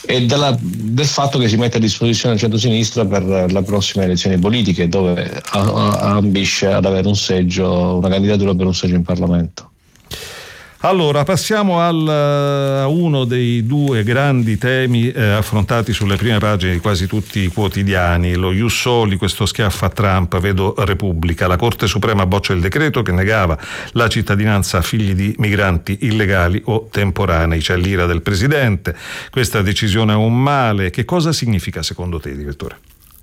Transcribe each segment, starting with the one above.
e del fatto che si mette a disposizione il centro-sinistra per le prossime elezioni politiche, dove ambisce ad avere un seggio, una candidatura per un seggio in Parlamento. Allora, passiamo a uno dei due grandi temi affrontati sulle prime pagine di quasi tutti i quotidiani, lo Ius Soli, questo schiaffo a Trump, vedo Repubblica. La Corte Suprema boccia il decreto che negava la cittadinanza a figli di migranti illegali o temporanei. C'è l'ira del Presidente, questa decisione è un male. Che cosa significa secondo te, direttore?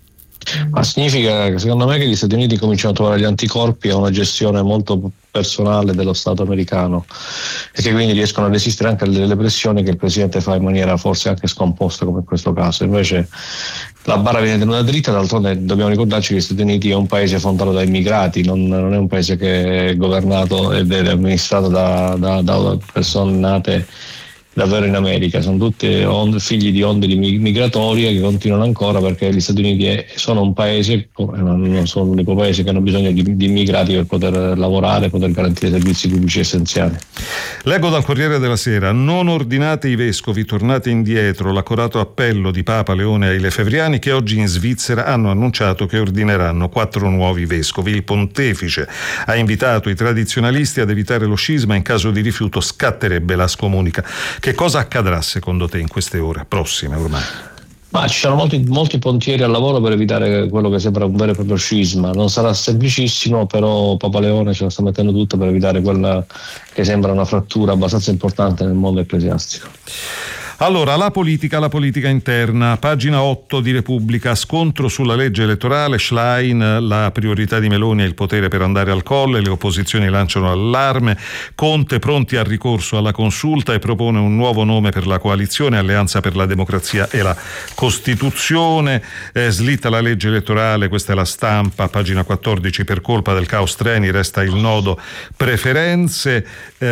Ma significa, secondo me, che gli Stati Uniti cominciano a trovare gli anticorpi a una gestione molto personale dello Stato americano e che quindi riescono a resistere anche alle pressioni che il Presidente fa in maniera forse anche scomposta, come in questo caso. Invece la barra viene tenuta dritta, d'altronde dobbiamo ricordarci che gli Stati Uniti è un paese fondato da immigrati, non è un paese che è governato ed è amministrato da persone nate davvero in America. Sono tutti figli di onde migratorie che continuano ancora, perché gli Stati Uniti sono un paese, non sono l'unico paese che hanno bisogno di immigrati per poter lavorare, poter garantire servizi pubblici essenziali. Leggo dal Corriere della Sera: non ordinate i vescovi, tornate indietro. L'accorato appello di Papa Leone ai lefebvriani, che oggi in Svizzera hanno annunciato che ordineranno 4 nuovi vescovi. Il pontefice ha invitato i tradizionalisti ad evitare lo scisma, in caso di rifiuto scatterebbe la scomunica. Che cosa accadrà secondo te in queste ore prossime ormai? Ma ci sono molti pontieri al lavoro per evitare quello che sembra un vero e proprio scisma. Non sarà semplicissimo, però Papa Leone ce la sta mettendo tutta per evitare quella che sembra una frattura abbastanza importante nel mondo ecclesiastico. Allora, la politica interna, pagina 8 di Repubblica, scontro sulla legge elettorale, Schlein, la priorità di Meloni è il potere per andare al colle, le opposizioni lanciano allarme, Conte pronti al ricorso alla consulta e propone un nuovo nome per la coalizione, Alleanza per la Democrazia e la Costituzione, slitta la legge elettorale, questa è La Stampa, pagina 14, per colpa del caos treni resta il nodo preferenze.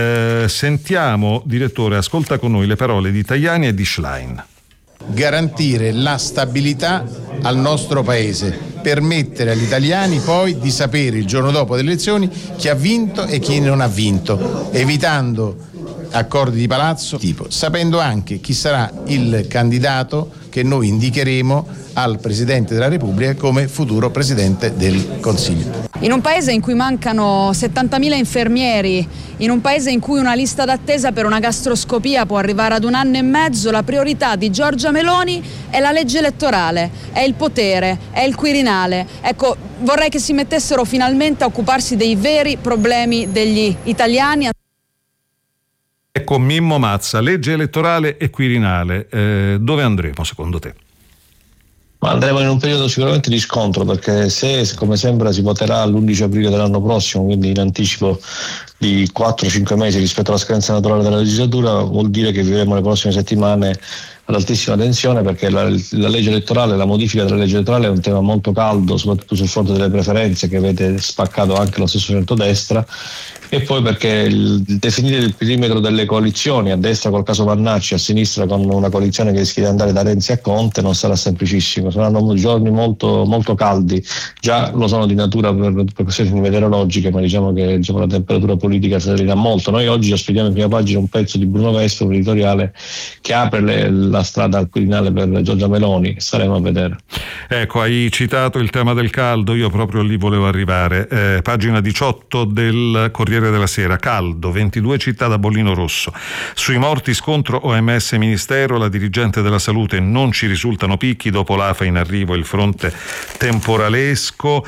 Sentiamo, direttore, ascolta con noi le parole di Tajani e di Schlein. Garantire la stabilità al nostro paese, permettere agli italiani poi di sapere il giorno dopo delle elezioni chi ha vinto e chi non ha vinto, evitando accordi di palazzo, sapendo anche chi sarà il candidato che noi indicheremo al Presidente della Repubblica come futuro Presidente del Consiglio. In un paese in cui mancano 70.000 infermieri, in un paese in cui una lista d'attesa per una gastroscopia può arrivare ad 1 anno e mezzo, la priorità di Giorgia Meloni è la legge elettorale, è il potere, è il Quirinale. Ecco, vorrei che si mettessero finalmente a occuparsi dei veri problemi degli italiani. Ecco, Mimmo Mazza, legge elettorale e Quirinale, dove andremo secondo te? Ma andremo in un periodo sicuramente di scontro, perché se come sembra si voterà l'11 aprile dell'anno prossimo, quindi in anticipo di 4-5 mesi rispetto alla scadenza naturale della legislatura, vuol dire che vivremo le prossime settimane ad altissima tensione, perché la legge elettorale, la modifica della legge elettorale è un tema molto caldo, soprattutto sul fronte delle preferenze, che avete spaccato anche lo stesso centrodestra, e poi perché il definire il perimetro delle coalizioni, a destra col caso Vannacci, a sinistra con una coalizione che rischia di andare da Renzi a Conte, non sarà semplicissimo, saranno giorni molto, molto caldi, già lo sono di natura per questioni meteorologiche, ma diciamo che la temperatura politica salirà molto. Noi oggi ospitiamo in prima pagina un pezzo di Bruno Vespa, un editoriale che apre la strada al Quirinale per Giorgia Meloni, staremo a vedere. Ecco, hai citato il tema del caldo, io proprio lì volevo arrivare, pagina 18 del Corriere della Sera, caldo, 22 città da bollino rosso, sui morti scontro OMS Ministero, la dirigente della salute, non ci risultano picchi, dopo l'AFA in arrivo il fronte temporalesco.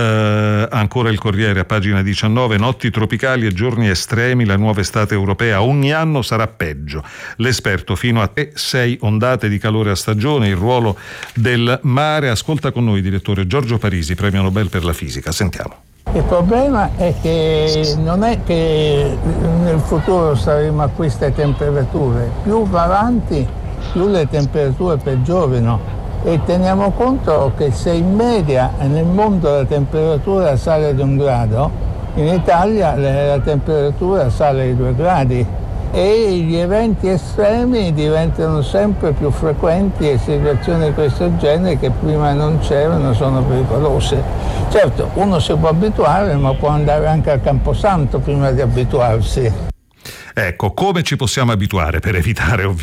Ancora il Corriere a pagina 19, notti tropicali e giorni estremi, la nuova estate europea ogni anno sarà peggio, l'esperto fino a 6 ondate di calore a stagione, il ruolo del mare. Ascolta con noi direttore Giorgio Parisi, premio Nobel per la fisica, sentiamo. Il problema è che non è che nel futuro saremo a queste temperature, più va avanti più le temperature peggiorano, e teniamo conto che se in media nel mondo la temperatura sale di 1 grado, in Italia la temperatura sale di 2 gradi e gli eventi estremi diventano sempre più frequenti e situazioni di questo genere che prima non c'erano sono pericolose. Certo, uno si può abituare, ma può andare anche al Camposanto prima di abituarsi. Ecco, come ci possiamo abituare per evitare ovviamente